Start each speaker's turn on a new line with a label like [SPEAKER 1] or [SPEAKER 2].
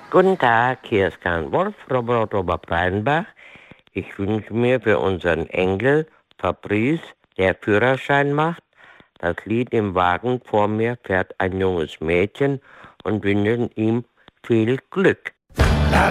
[SPEAKER 1] Guten Tag, hier ist Karl Wolf, Roboter Oberbreidenbach. Ich wünsche mir für unseren Enkel Fabrice, der Führerschein macht, das Lied im Wagen vor mir fährt ein junges Mädchen und wünsche ihm viel Glück.